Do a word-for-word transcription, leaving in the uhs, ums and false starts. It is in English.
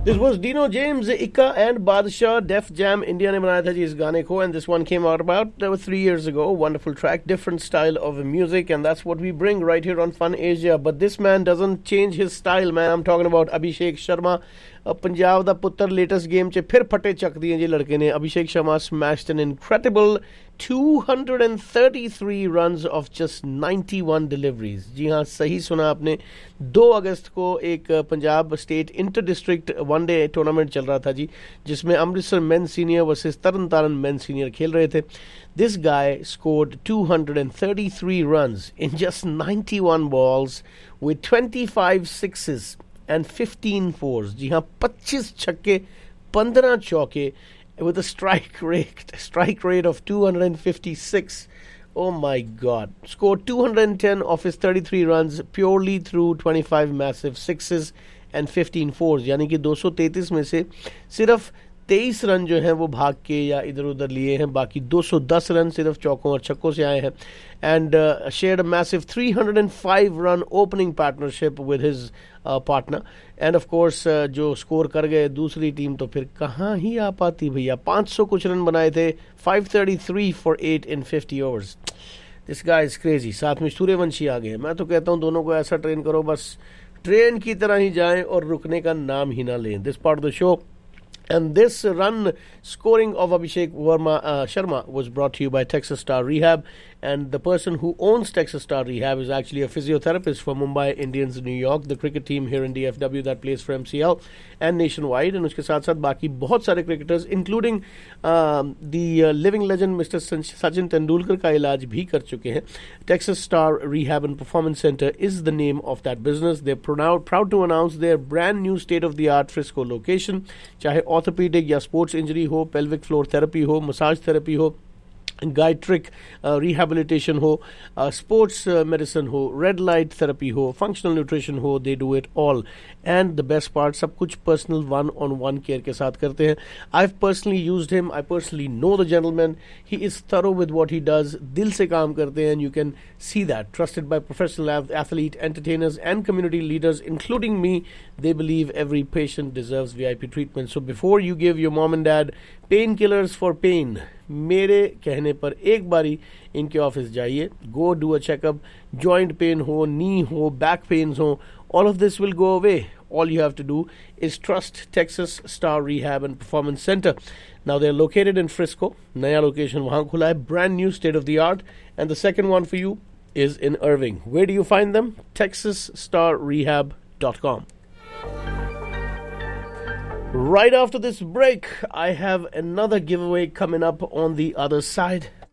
This was Dino James, Ika and Badshah. Def Jam India ने बनाया था जी इस गाने को, and this one came out about uh, three years ago. Wonderful track, different style of music, and that's what we bring right here on Fun Asia. But this man doesn't change his style, man. I'm talking about Abhishek Sharma. Punjab दा पुत्तर latest game च फिर फटे चक दिए जी लड़के ने. Abhishek Sharma smashed an incredible two hundred thirty-three runs of just ninety-one deliveries. जी हाँ, सही सुना आपने. दो अगस्त को एक Punjab state inter district one day tournament चल रहा था जी, जिसमें अमृतसर मेन सीनियर वर्सेस तरन तारण मेन सीनियर खेल रहे थे. This guy scored two hundred thirty-three runs in just ninety-one balls with twenty-five sixes and fifteen fours. जी हाँ, पच्चीस छक्के, पंद्रह चौके, with a strike rate strike rate of two hundred fifty-six. Oh my God. Scored two hundred ten of his thirty-three runs purely through twenty-five massive sixes and fifteen fours. यानी कि दो सौ तैंतीस में से सिर्फ तेईस रन जो हैं वो भाग के या इधर उधर लिए हैं, बाकी दो सौ दस रन सिर्फ चौकों और छक्कों से आए हैं. And shared a massive three hundred five run opening partnership with his partner. End of course जो स्कोर कर गए दूसरी टीम तो फिर कहाँ ही आ पाती भैया. पाँच सौ कुछ रन बनाए थे, five thirty-three for eight in fifty overs. This guy is crazy. साथ में सूर्यवंशी आ गए. मैं तो कहता हूँ दोनों को ऐसा ट्रेन करो, बस ट्रेन की तरह ही जाएं और रुकने का नाम ही ना लें. This part of the show. And this run scoring of Abhishek Verma, uh, Sharma was brought to you by Texas Star Rehab. And the person who owns Texas Star Rehab is actually a physiotherapist for Mumbai Indians in New York, the cricket team here in D F W that plays for M C L and nationwide. And उसके साथ साथ बाकी बहुत सारे cricketers, including uh, the uh, living legend Mister Sachin Tendulkar का इलाज भी कर चुके हैं. Texas Star Rehab and Performance Center is the name of that business. They're proud, proud to announce their brand new state-of-the-art Frisco location. चाहे orthopedic या sports injury हो, pelvic floor therapy हो, massage therapy हो, गाइट्रिक rehabilitation हो, sports medicine हो, red light therapy हो, functional nutrition हो, they do it all. And the best part, सब कुछ personal one on one care के साथ करते हैं. I personally used him. I personally know the gentleman. He is thorough with what he does. दिल से काम करते हैं. And you can see that. Trusted by professional athlete, entertainers and community leaders including me. They believe every patient deserves V I P treatment. So before you give your mom and dad painkillers for pain, मेरे कहने पर एक बारी इनके office जाइए. Go do a checkup. Joint pain हो, knee हो, back pains हो, all of this will go away. All you have to do is trust Texas Star Rehab and Performance Center. Now they're located in Frisco. नया location वहाँ खुला है, brand new, state of the art. And the second one for you is in Irving. Where do you find them? texas star rehab dot com. Right after this break, I have another giveaway coming up on the other side.